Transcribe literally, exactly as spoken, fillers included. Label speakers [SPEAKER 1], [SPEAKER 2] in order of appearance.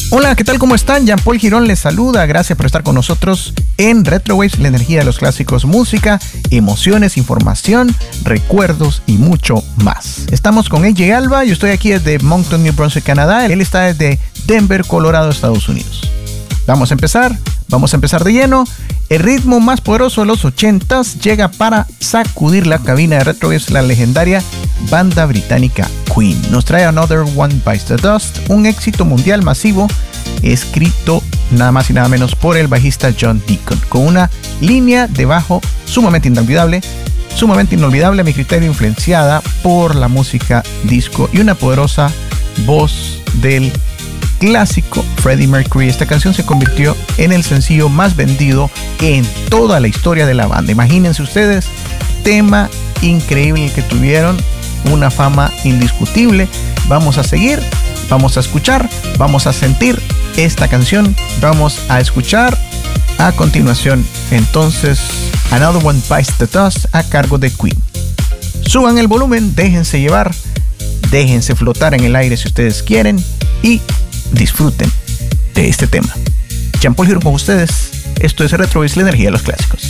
[SPEAKER 1] Hola, ¿qué tal? ¿Cómo están? Jean-Paul Girón les saluda. Gracias por estar con nosotros en Retrowaves, la energía de los clásicos, música, emociones, información, recuerdos y mucho más. Estamos con A J Alba. Yo estoy aquí desde Moncton, New Brunswick, Canadá. Él está desde Denver, Colorado, Estados Unidos. Vamos a empezar. Vamos a empezar de lleno. El ritmo más poderoso de los ochentas llega para sacudir la cabina de Retrowaves, la legendaria banda británica Queen. Nos trae Another One Bites the Dust, un éxito mundial masivo escrito nada más y nada menos por el bajista John Deacon, con una línea de bajo sumamente inolvidable, sumamente inolvidable a mi criterio, influenciada por la música disco y una poderosa voz del clásico Freddie Mercury. Esta canción se convirtió en el sencillo más vendido en toda la historia de la banda. Imagínense ustedes, tema increíble que tuvieron, una fama indiscutible. Vamos a seguir, vamos a escuchar, vamos a sentir esta canción. Vamos a escuchar a continuación entonces Another One Bites the Dust a cargo de Queen. Suban el volumen, déjense llevar, déjense flotar en el aire si ustedes quieren y disfruten de este tema. Jean-Paul Girón con ustedes. Esto es Retrowaves, la energía de los clásicos.